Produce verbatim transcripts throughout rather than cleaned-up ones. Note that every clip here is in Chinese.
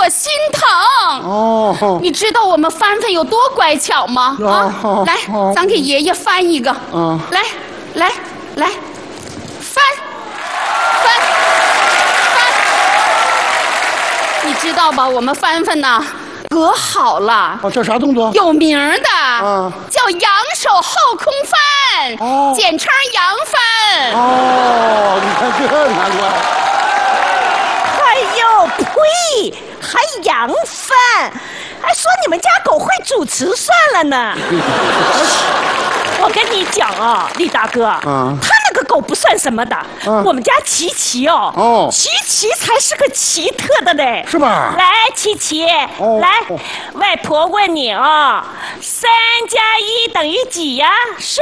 心疼。哦，你知道我们帆帆有多乖巧吗？啊，来，咱给爷爷翻一个。嗯，来，来，来，翻，翻，翻。你知道吧？我们帆帆呢，可好了。 哦，这啥动作？ 有名的，啊，叫扬手后空翻，哦，简称扬帆。 哦，你看这难怪。 哎呦，呸！还扬帆，还说你们家狗会主持算了呢。我跟你讲啊，李大哥，嗯，他那个狗不算什么的，嗯，我们家琪琪哦，哦，琪琪才是个奇特的嘞， 是吧？ 来，琪琪，哦，来，哦，外婆问你啊，三加一等于几呀？说。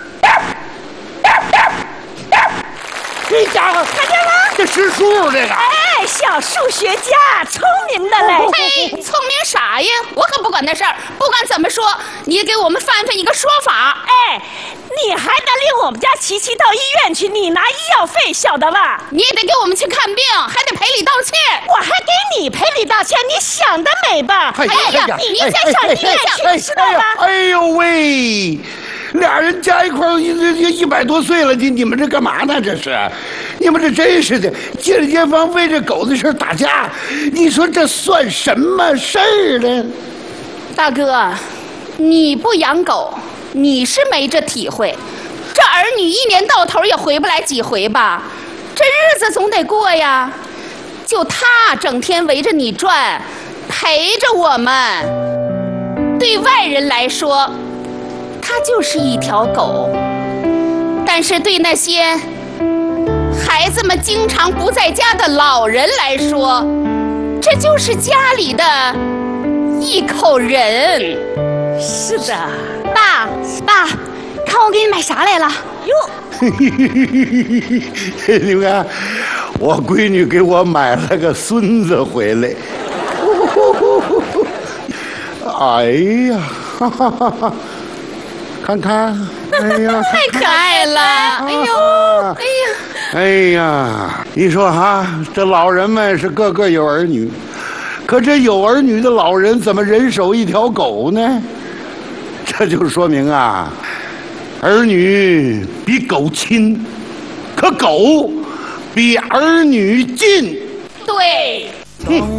这家伙看见了， 这识数这个。 哎，小数学家，聪明的嘞。 嘿，聪明啥呀？我可不管那事儿。不管怎么说，你也给我们翻翻一个说法。 哎，你还得领我们家琪琪到医院去，你拿医药费，晓得吧？ 你也得给我们去看病，还得赔礼道歉。 我还给你赔礼道歉，你想得美吧？ 哎呀，你你先上医院去，知道吧？ 哎呦喂！俩人加一块儿一一一百多岁了，你你们这干嘛呢？这是，你们这真是的，街里街坊为这狗的事打架，你说这算什么事儿呢？ 大哥，你不养狗，你是没这体会。这儿女一年到头也回不来几回吧，这日子总得过呀。就他整天围着你转，陪着我们，对外人来说。它就是一条狗，但是对那些孩子们经常不在家的老人来说，这就是家里的一口人。 是的， 爸爸，看我给你买啥来了？ 哟， 你看，我闺女给我买了个孙子回来。哎呀，哈哈哈哈！看看，哎呀， 太可爱了！哎呦，哎呀， 哎呀，你说哈，这老人们是个个有儿女，可这有儿女的老人怎么人手一条狗呢？这就说明啊，儿女比狗亲，可狗比儿女近。 对。